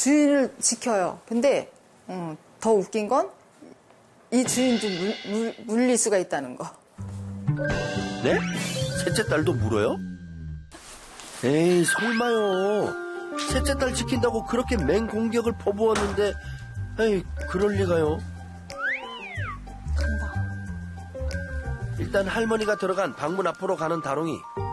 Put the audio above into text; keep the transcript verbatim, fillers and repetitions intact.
주인을 지켜요. 근데 어, 더 웃긴 건 이 주인도 물, 물, 물릴 수가 있다는 거. 네? 셋째 딸도 물어요? 에이, 설마요. 셋째 딸 지킨다고 그렇게 맹공격을 퍼부었는데, 에이, 그럴 리가요. 일단 할머니가 들어간 방문 앞으로 가는 다롱이.